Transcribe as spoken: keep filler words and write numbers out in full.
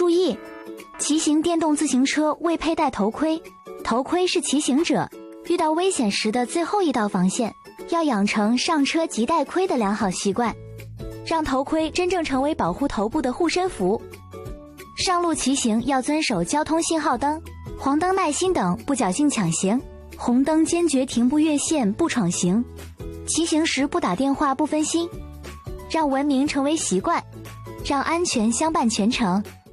注意，骑行电动自行车未佩戴头盔，头盔是骑行者遇到危险时的最后一道防线，要养成上车即戴盔的良好习惯，让头盔真正成为保护头部的护身符。上路骑行要遵守交通信号灯、黄灯耐心等，不侥幸抢行，红灯坚决停步越线不闯行，骑行时不打电话不分心，让文明成为习惯，让安全相伴全程。